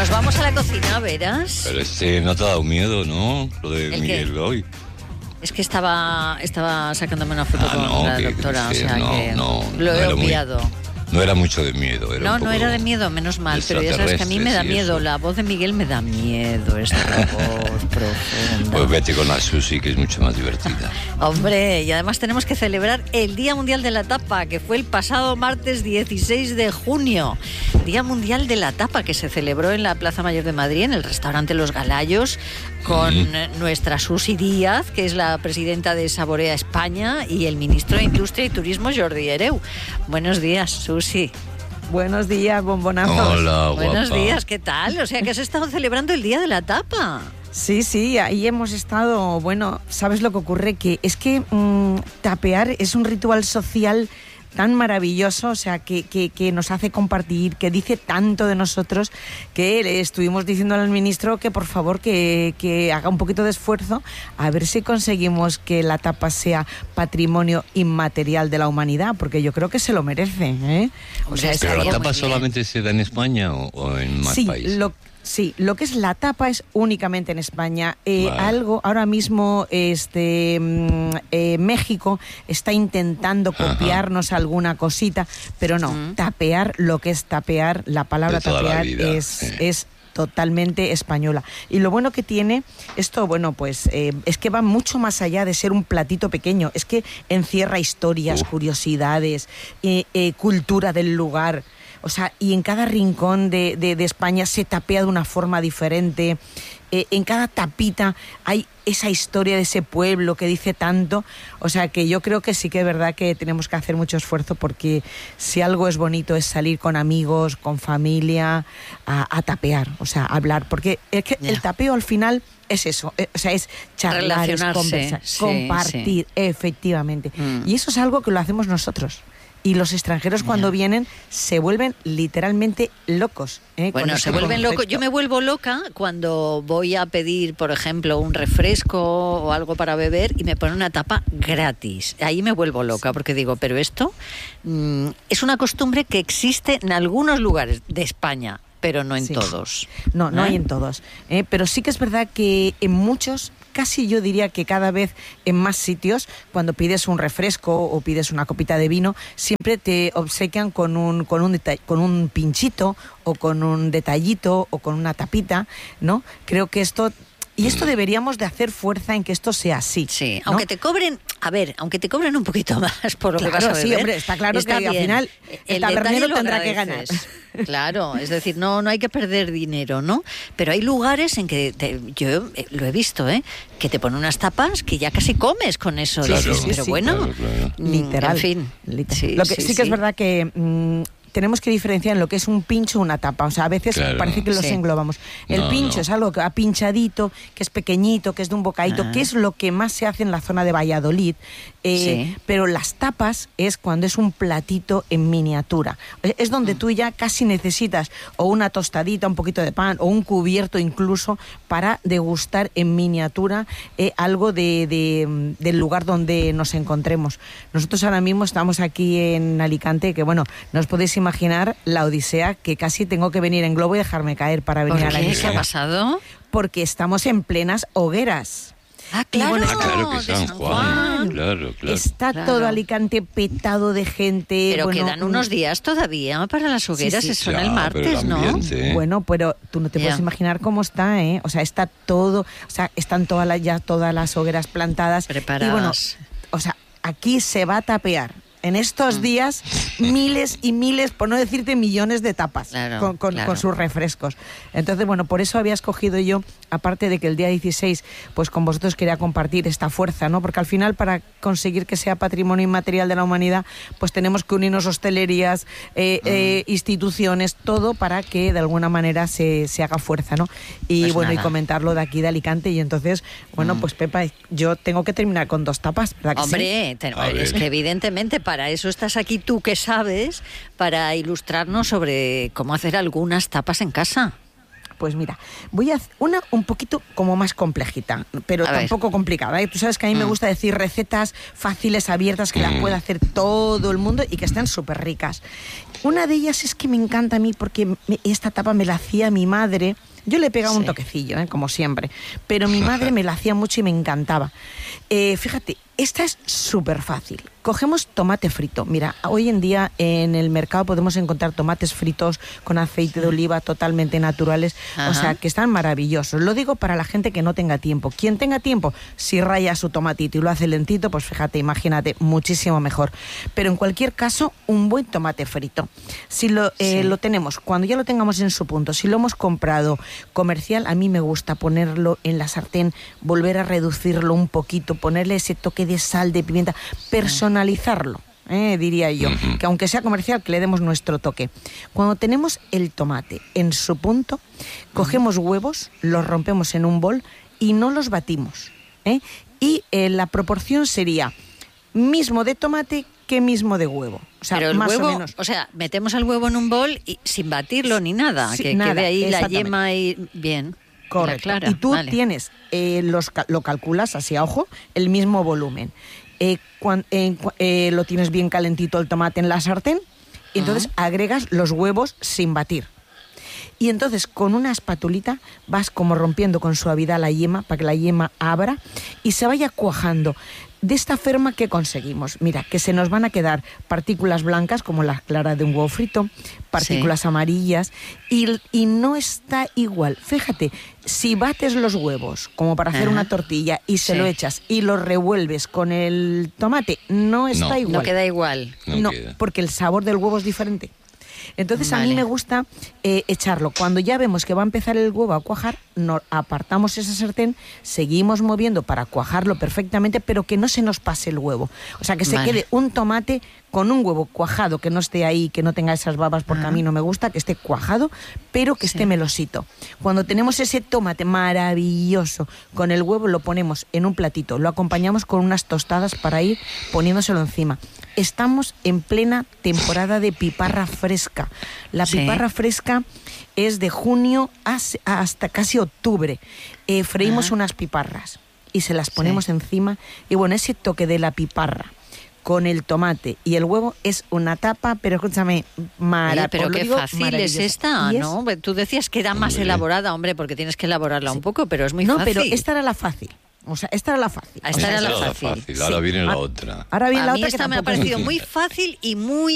Nos vamos a la cocina, ¿verás? Pero no te ha dado miedo, ¿no? Lo de Miguel hoy. Es que estaba sacándome una foto con la doctora, o sea que lo he obviado. No era mucho de miedo. No era de miedo, menos mal, pero ya sabes que a mí me da miedo, la voz de Miguel me da miedo, esta voz profunda. Pues vete con la Susi, que es mucho más divertida. Hombre, y además tenemos que celebrar el Día Mundial de la Tapa, que fue el pasado martes 16 de junio. Día Mundial de la Tapa, que se celebró en la Plaza Mayor de Madrid, en el restaurante Los Galayos, con nuestra Susi Díaz, que es la presidenta de Saborea España, y el ministro de Industria y Turismo, Jordi Hereu. Buenos días, Susi. Buenos días, bombonazos. Hola, guapa. Buenos días, ¿qué tal? O sea, que has estado celebrando el Día de la Tapa. Sí, ahí hemos estado. Bueno, ¿sabes lo que ocurre? Que es que tapear es un ritual social tan maravilloso, o sea, que nos hace compartir, que dice tanto de nosotros, que le estuvimos diciéndole al ministro que por favor que haga un poquito de esfuerzo a ver si conseguimos que la tapa sea patrimonio inmaterial de la humanidad, porque yo creo que se lo merece, ¿eh? O sea, ¿pero la tapa solamente se da en España o en más países? Sí, lo que es la tapa es únicamente en España. Vale. Algo, ahora mismo México está intentando copiarnos alguna cosita, pero no, tapear, lo que es tapear, la palabra tapear es totalmente española. Y lo bueno que tiene esto, bueno, pues es que va mucho más allá de ser un platito pequeño, es que encierra historias, curiosidades, cultura del lugar. O sea, y en cada rincón de España se tapea de una forma diferente. En cada tapita hay esa historia de ese pueblo que dice tanto. O sea, que yo creo que sí que es verdad que tenemos que hacer mucho esfuerzo, porque si algo es bonito es salir con amigos, con familia, a tapear, o sea, a hablar. Porque es que el tapeo al final es eso, o sea, es charlar, es conversar, compartir, efectivamente. Y eso es algo que lo hacemos nosotros. Y los extranjeros cuando vienen se vuelven literalmente locos. Bueno, se vuelven locos. Yo me vuelvo loca cuando voy a pedir, por ejemplo, un refresco o algo para beber y me ponen una tapa gratis. Ahí me vuelvo loca porque digo, pero esto es una costumbre que existe en algunos lugares de España, pero no en todos. No hay en todos. Pero sí que es verdad que en muchos, casi yo diría que cada vez en más sitios, cuando pides un refresco o pides una copita de vino, siempre te obsequian con un pinchito o con un detallito o con una tapita, ¿no? Creo que esto deberíamos de hacer fuerza en que esto sea así. Sí, ¿no? aunque te cobren un poquito más por lo que vas a beber. Sí, hombre, está claro que al final el tabernero tendrá que ganar. Claro, es decir, no hay que perder dinero, ¿no? Pero hay lugares en que yo lo he visto, que te ponen unas tapas que ya casi comes con eso. Claro, pero bueno, claro. Literal. En fin. Lo que sí que es verdad que tenemos que diferenciar en lo que es un pincho o una tapa. O sea, a veces parece que los englobamos. El pincho es algo que pinchadito, que es pequeñito, que es de un bocadito, que es lo que más se hace en la zona de Valladolid. Pero las tapas es cuando es un platito en miniatura. Es donde tú ya casi necesitas o una tostadita, un poquito de pan o un cubierto incluso para degustar en miniatura algo del lugar donde nos encontremos. Nosotros ahora mismo estamos aquí en Alicante, que bueno, no os podéis imaginar la odisea, que casi tengo que venir en globo y dejarme caer para venir a la emisora. ¿Qué ha pasado? Porque estamos en plenas hogueras. Claro. Claro que San Juan. Claro. Está todo Alicante petado de gente. Pero quedan unos días todavía para las hogueras, Sí. son el martes, ¿no? Bueno, pero tú no te puedes imaginar cómo está, ¿eh? O sea, está todo, o sea, están todas las hogueras plantadas. Preparadas. Y bueno, o sea, aquí se va a tapear en estos días miles y miles, por no decirte millones de tapas con sus refrescos. Entonces, bueno, por eso había escogido yo, aparte de que el día 16, pues con vosotros quería compartir esta fuerza, ¿no? Porque al final, para conseguir que sea patrimonio inmaterial de la humanidad, pues tenemos que unirnos hostelerías, instituciones, todo para que de alguna manera se haga fuerza, ¿no? Y pues bueno, y comentarlo de aquí de Alicante. Y entonces, bueno, pues Pepa, yo tengo que terminar con 2 tapas, ¿verdad que Hombre, es que evidentemente para eso estás aquí tú, que sabes, para ilustrarnos sobre cómo hacer algunas tapas en casa. Pues mira, voy a hacer una un poquito como más complejita, pero tampoco complicada, ¿eh? Tú sabes que a mí me gusta decir recetas fáciles, abiertas, que las pueda hacer todo el mundo y que estén súper ricas. Una de ellas es que me encanta a mí porque esta tapa me la hacía mi madre. Yo le he pegado un toquecillo, como siempre, pero mi madre me la hacía mucho y me encantaba. Fíjate, esta es súper fácil. Cogemos tomate frito. Mira, hoy en día en el mercado podemos encontrar tomates fritos con aceite de oliva totalmente naturales, o sea, que están maravillosos. Lo digo para la gente que no tenga tiempo. Quien tenga tiempo, si raya su tomatito y lo hace lentito, pues fíjate, imagínate, muchísimo mejor. Pero en cualquier caso, un buen tomate frito. Si lo tenemos, cuando ya lo tengamos en su punto, si lo hemos comprado comercial, a mí me gusta ponerlo en la sartén, volver a reducirlo un poquito, ponerle ese toque de sal, de pimienta, personalizarlo, diría yo, que aunque sea comercial, que le demos nuestro toque. Cuando tenemos el tomate en su punto, cogemos huevos, los rompemos en un bol y no los batimos, y la proporción sería mismo de tomate que mismo de huevo. O sea, pero el más huevo, o menos. O sea, metemos el huevo en un bol y sin batirlo ni nada, que nada, quede ahí la yema y bien. Correcto. Clara, y tú vale. tienes, lo calculas así a ojo, el mismo volumen. Lo tienes bien calentito el tomate en la sartén, y entonces agregas los huevos sin batir. Y entonces con una espatulita vas como rompiendo con suavidad la yema para que la yema abra y se vaya cuajando. De esta forma, ¿qué conseguimos? Mira, que se nos van a quedar partículas blancas, como la clara de un huevo frito, partículas amarillas, y no está igual. Fíjate, si bates los huevos, como para hacer una tortilla, y se lo echas y lo revuelves con el tomate, no está igual. No queda igual. No, porque el sabor del huevo es diferente. Entonces a mí me gusta echarlo. Cuando ya vemos que va a empezar el huevo a cuajar, apartamos esa sartén, seguimos moviendo para cuajarlo perfectamente, pero que no se nos pase el huevo. O sea, que se quede un tomate con un huevo cuajado, que no esté ahí, que no tenga esas babas, porque a mí no me gusta, que esté cuajado, pero que esté melosito. Cuando tenemos ese tomate maravilloso con el huevo, lo ponemos en un platito, lo acompañamos con unas tostadas para ir poniéndoselo encima. Estamos en plena temporada de piparra fresca. La piparra fresca es de junio hasta casi octubre. Freímos unas piparras y se las ponemos encima. Y bueno, ese toque de la piparra con el tomate y el huevo es una tapa, pero escúchame, maravillosa. Pero qué fácil es esta, ¿no? Tú decías que era más elaborada, hombre, porque tienes que elaborarla un poco, pero es muy fácil. No, pero esta era la fácil. O sea, esta era la fácil. Ahora viene la otra. Ahora viene la otra. A mí esta me ha parecido muy fácil y muy